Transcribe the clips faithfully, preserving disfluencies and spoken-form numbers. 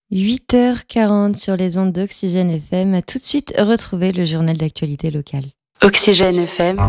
huit heures quarante sur les ondes d'Oxygène F M. A tout de suite, retrouver le journal d'actualité locale. Oxygène F M.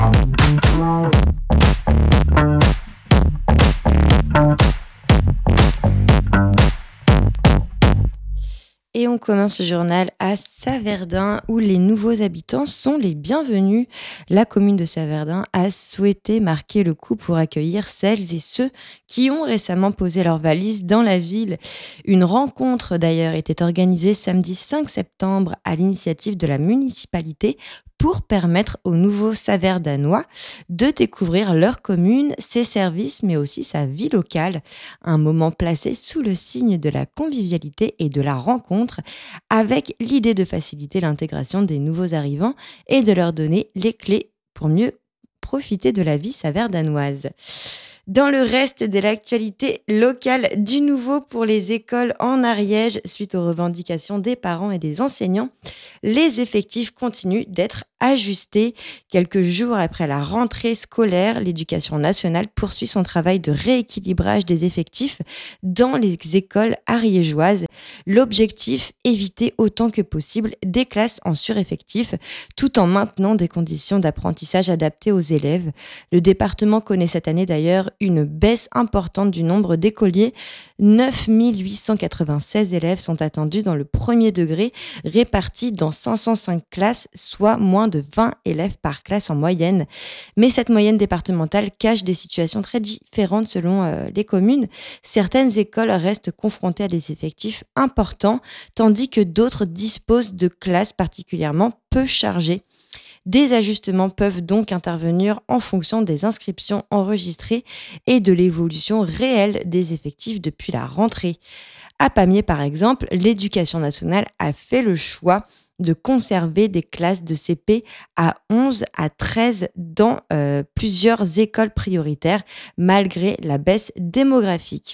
Et on commence ce journal à Saverdun où les nouveaux habitants sont les bienvenus. La commune de Saverdun a souhaité marquer le coup pour accueillir celles et ceux qui ont récemment posé leurs valises dans la ville. Une rencontre d'ailleurs était organisée samedi cinq septembre à l'initiative de la municipalité pour permettre aux nouveaux Saverdanois de découvrir leur commune, ses services, mais aussi sa vie locale. Un moment placé sous le signe de la convivialité et de la rencontre, avec l'idée de faciliter l'intégration des nouveaux arrivants et de leur donner les clés pour mieux profiter de la vie saverdanoise. Dans le reste de l'actualité locale, du nouveau pour les écoles en Ariège, suite aux revendications des parents et des enseignants, les effectifs continuent d'être ajustés. Quelques jours après la rentrée scolaire, l'Éducation nationale poursuit son travail de rééquilibrage des effectifs dans les écoles ariégeoises. L'objectif, éviter autant que possible des classes en sureffectif, tout en maintenant des conditions d'apprentissage adaptées aux élèves. Le département connaît cette année d'ailleurs une baisse importante du nombre d'écoliers. neuf mille huit cent quatre-vingt-seize élèves sont attendus dans le premier degré, répartis dans cinq cent cinq classes, soit moins de vingt élèves par classe en moyenne. Mais cette moyenne départementale cache des situations très différentes selon euh, les communes. Certaines écoles restent confrontées à des effectifs importants, tandis que d'autres disposent de classes particulièrement peu chargées. Des ajustements peuvent donc intervenir en fonction des inscriptions enregistrées et de l'évolution réelle des effectifs depuis la rentrée. À Pamiers, par exemple, l'Éducation nationale a fait le choix de conserver des classes de C P à onze à treize dans euh, plusieurs écoles prioritaires, malgré la baisse démographique.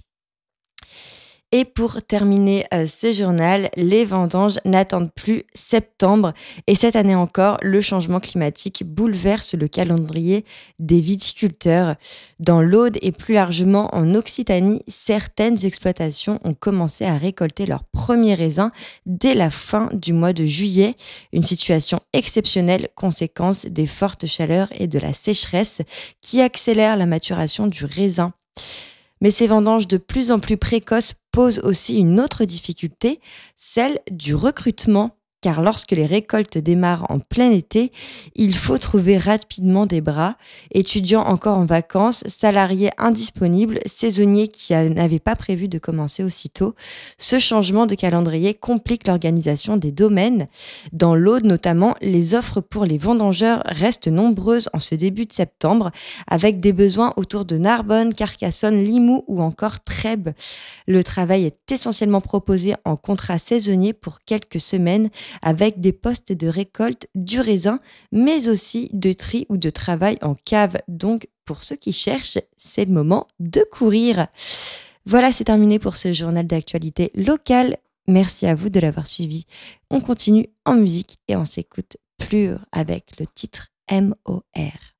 Et pour terminer euh, ce journal, les vendanges n'attendent plus septembre. Et cette année encore, le changement climatique bouleverse le calendrier des viticulteurs. Dans l'Aude et plus largement en Occitanie, certaines exploitations ont commencé à récolter leurs premiers raisins dès la fin du mois de juillet. Une situation exceptionnelle, conséquence des fortes chaleurs et de la sécheresse qui accélère la maturation du raisin. Mais ces vendanges de plus en plus précoces posent aussi une autre difficulté, celle du recrutement. Car lorsque les récoltes démarrent en plein été, il faut trouver rapidement des bras, étudiants encore en vacances, salariés indisponibles, saisonniers qui n'avaient pas prévu de commencer aussitôt. Ce changement de calendrier complique l'organisation des domaines. Dans l'Aude notamment, les offres pour les vendangeurs restent nombreuses en ce début de septembre, avec des besoins autour de Narbonne, Carcassonne, Limoux ou encore Trèbes. Le travail est essentiellement proposé en contrat saisonnier pour quelques semaines, avec des postes de récolte du raisin, mais aussi de tri ou de travail en cave. Donc, pour ceux qui cherchent, c'est le moment de courir. Voilà, c'est terminé pour ce journal d'actualité locale. Merci à vous de l'avoir suivi. On continue en musique et on s'écoute Plure avec le titre M O R.